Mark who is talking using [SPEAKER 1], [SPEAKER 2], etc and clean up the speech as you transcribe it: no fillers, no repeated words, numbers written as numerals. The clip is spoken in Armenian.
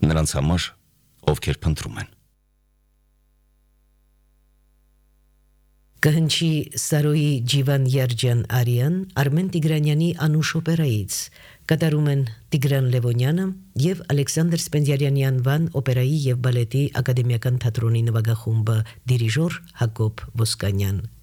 [SPEAKER 1] նրանց համար, ովքեր փնտրում են։
[SPEAKER 2] Կհնչի Սարոյի Ջիվան Երջան Արիան Արմեն Տիգրանյանի անուշ օպերայից, կատարում են Տիգրան Լևոնյանը և Ալեքսանդր Սպենդիարյանի անվան օպերայի և բալետի ակադեմիական թատրոնի նվագախումբը, դիրիժոր Հակոբ Ոսկանյան։